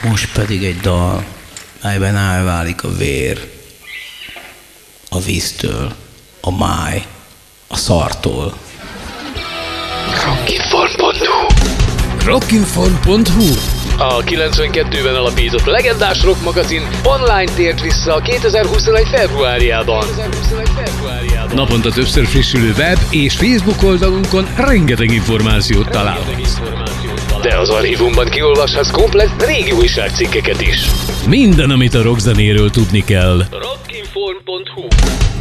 Most pedig egy dal, melyben elválik a vér, a víztől, a máj, a szartól. Rockinform.hu A 92-ben alapított legendás rock magazin online tért vissza 2021. februárjában. Naponta többször frissülő web és Facebook oldalunkon rengeteg információt találhatsz. De az archívumban kiolvashatsz komplett régi újságcikkeket is. Minden, amit a rockzenéről tudni kell. Rockinform.hu